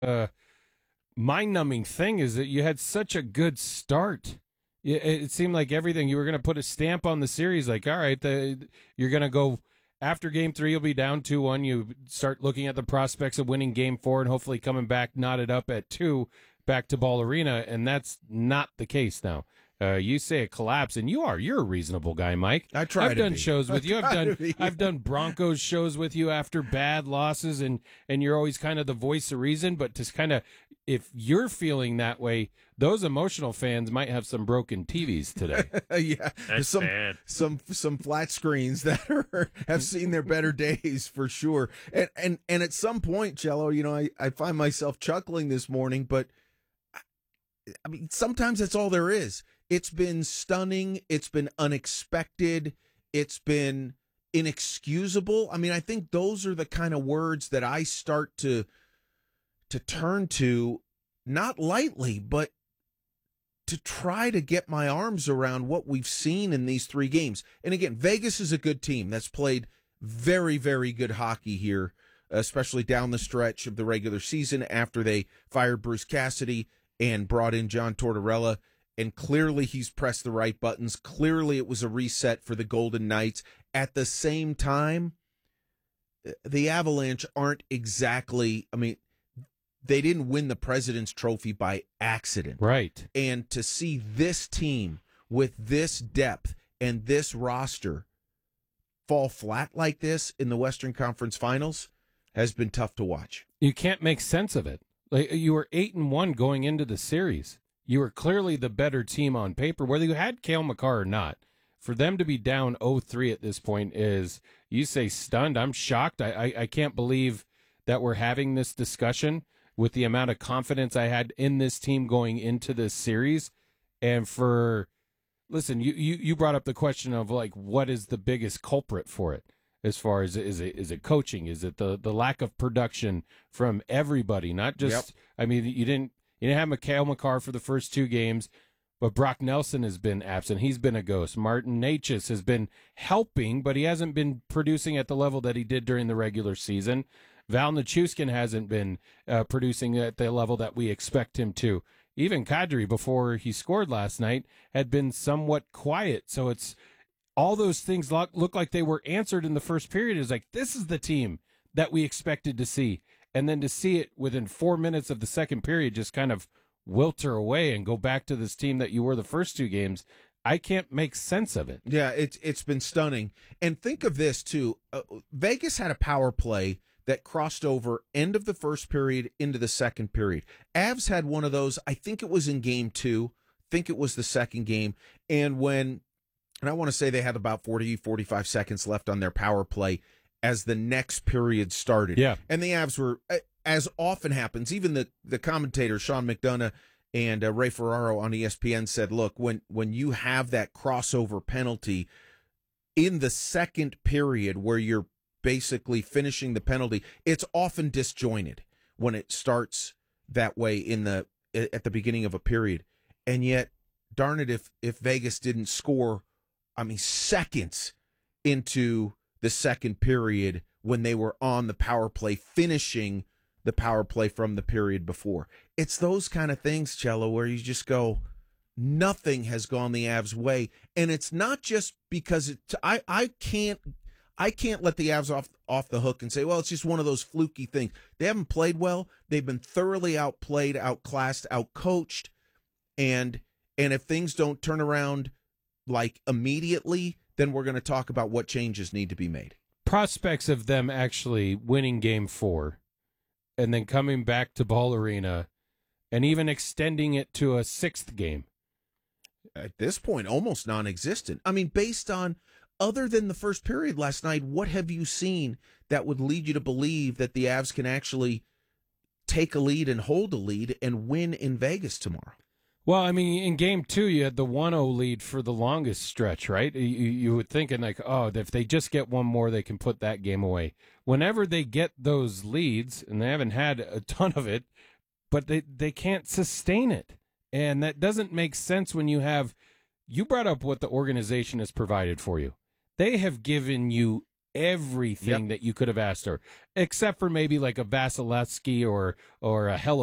mind-numbing thing is that you had such a good start. It seemed like everything, you were going to put a stamp on the series, like, all right, you're going to go after game 3, you'll be down 2-1. You start looking at the prospects of winning game 4 and hopefully coming back knotted up at 2 back to Ball Arena, and that's not the case now. You say a collapse, and you're a reasonable guy, Mike. I've done shows with you. I've done Broncos shows with you after bad losses, and you're always kind of the voice of reason. But to kind of, if you're feeling that way, those emotional fans might have some broken TVs today. Yeah, That's bad. Some flat screens that have seen their better days for sure. And at some point, Cello, I find myself chuckling this morning, but I mean, sometimes that's all there is. It's been stunning. It's been unexpected. It's been inexcusable. I mean, I think those are the kind of words that I start to turn to, not lightly, but to try to get my arms around what we've seen in these 3 games. And again, Vegas is a good team that's played very, very good hockey here, especially down the stretch of the regular season after they fired Bruce Cassidy and brought in John Tortorella. And clearly he's pressed the right buttons. Clearly it was a reset for the Golden Knights. At the same time, the Avalanche aren't exactly, I mean, they didn't win the President's Trophy by accident. Right. And to see this team with this depth and this roster fall flat like this in the Western Conference Finals has been tough to watch. You can't make sense of it. Like, you were 8-1 going into the series. You were clearly the better team on paper, whether you had Cale Makar or not. For them to be down 0-3 at this point is, you say stunned. I'm shocked. I can't believe that we're having this discussion with the amount of confidence I had in this team going into this series. And listen, you brought up the question of, like, what is the biggest culprit for it? As far as, is it coaching? Is it the lack of production from everybody? Not just, yep. I mean, you didn't have Cale Makar for the first 2 games, but Brock Nelson has been absent. He's been a ghost. Martin Necas has been helping, but he hasn't been producing at the level that he did during the regular season. Val Nichushkin hasn't been producing at the level that we expect him to. Even Kadri, before he scored last night, had been somewhat quiet. So it's all those things look like they were answered in the first period. Is like, this is the team that we expected to see. And then to see it within 4 minutes of the second period just kind of wilter away and go back to this team that you were the first 2 games, I can't make sense of it. Yeah, it's been stunning. And think of this, too. Vegas had a power play that crossed over end of the first period into the second period. Avs had one of those, I think it was in game 2. I think it was the second game. And I want to say they had about 40, 45 seconds left on their power play as the next period started. Yeah. And the Avs were, as often happens, even the commentator, Sean McDonough and Ray Ferraro on ESPN said, look, when you have that crossover penalty in the second period where you're basically finishing the penalty, it's often disjointed when it starts that way at the beginning of a period. And yet, darn it, if Vegas didn't score, I mean, seconds into the second period when they were on the power play, finishing the power play from the period before. It's those kind of things, Cello, where you just go, nothing has gone the Avs' way. And it's not just because I can't let the Avs off the hook and say, well, it's just one of those fluky things. They haven't played well. They've been thoroughly outplayed, outclassed, outcoached. And if things don't turn around like immediately, then we're going to talk about what changes need to be made. Prospects of them actually winning game 4 and then coming back to Ball Arena and even extending it to a 6th game. At this point, almost non-existent. I mean, based on, other than the first period last night, what have you seen that would lead you to believe that the Avs can actually take a lead and hold a lead and win in Vegas tomorrow? Well, I mean, in game 2, you had the 1-0 lead for the longest stretch, right? You would think, like, oh, if they just get one more, they can put that game away. Whenever they get those leads, and they haven't had a ton of it, but they can't sustain it. And that doesn't make sense when you brought up what the organization has provided for you. They have given you everything that you could have asked her, except for maybe like a Vasilevsky or a